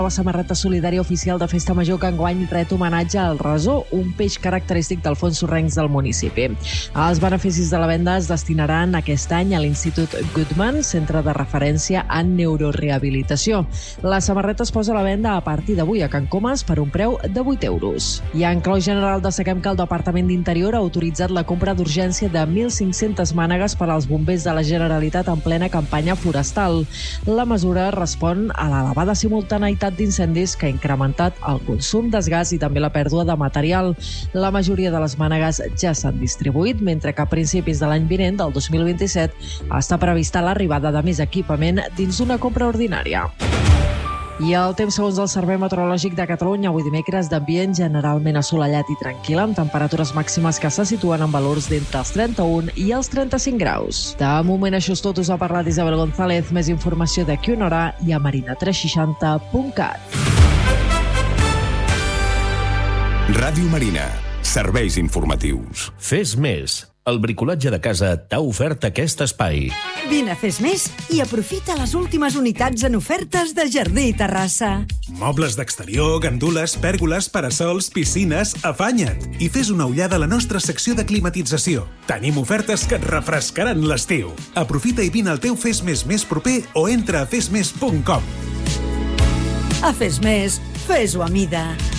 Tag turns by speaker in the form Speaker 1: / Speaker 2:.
Speaker 1: La samarreta solidària oficial de Festa Major que enguany ret homenatge al rasó, un peix característic dels fons sorrencs del municipi. Els beneficis de la venda es destinaran aquest any a l'Institut Goodman, centre de referència en neurorehabilitació. La samarreta es posa a la venda a partir d'avui a Can Comas per un preu de 8 euros. I en clau general destaquem que el Departament d'Interior ha autoritzat la compra d'urgència de 1.500 mànegues per als bombers de la Generalitat en plena campanya forestal. La mesura respon a l'elevada simultaneïtat d'incendis que ha incrementat el consum de gas i també la pèrdua de material. La majoria de les mànegues ja s'han distribuït, mentre que a principis de l'any vinent, del 2027, està prevista l'arribada de més equipament dins d'una compra ordinària. I el temps segons el Servei Meteorològic de Catalunya, avui dimecres d'ambient generalment assolellat i tranquil, amb temperatures màximes que se situen en valors d'entre els 31 i els 35 graus. De moment això és tot, us ha parlat Isabel González. Més informació d'aquí una hora i a marina360.cat.
Speaker 2: Ràdio Marina. Serveis informatius.
Speaker 3: Fes més. El bricolatge de casa t'ha ofert aquest espai.
Speaker 4: Vine a Fes Més i aprofita les últimes unitats en ofertes de jardí i terrassa.
Speaker 5: Mobles d'exterior, gandules, pèrgoles, parasols, piscines, afanya't i fes una ullada a la nostra secció de climatització. Tenim ofertes que et refrescaran l'estiu. Aprofita i vine al teu Fes Més més proper o entra a fesmes.com.
Speaker 4: A Fes Més, fes-ho a mida.